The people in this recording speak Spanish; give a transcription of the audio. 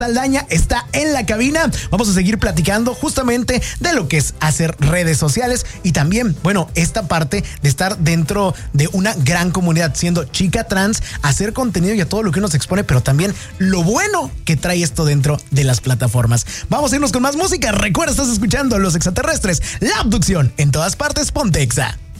Saldaña está en la cabina. Vamos a seguir platicando justamente de lo que es hacer redes sociales y también, bueno, esta parte de estar dentro de una gran comunidad, siendo chica trans, hacer contenido y a todo lo que uno se expone, pero también lo bueno que trae esto dentro de las plataformas. Vamos a irnos con más música. Recuerda, estás escuchando Los Extraterrestres, la abducción en todas partes, Ponte Exa.